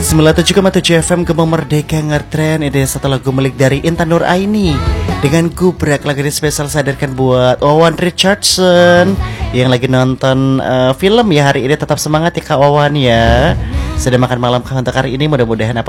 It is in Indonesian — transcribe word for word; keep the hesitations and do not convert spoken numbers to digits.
sembilan puluh tujuh koma tujuh F M Gembong Merdeka ngetren. Ini satu lagu milik dari Intan Nuraini dengan Gubrak. Lagu ini spesial sadarkan buat Wawan Richardson yang lagi nonton uh, film ya hari ini. Tetap semangat ya Kak Wawan ya. Sudah makan malam kah untuk hari ini? Mudah-mudahan apa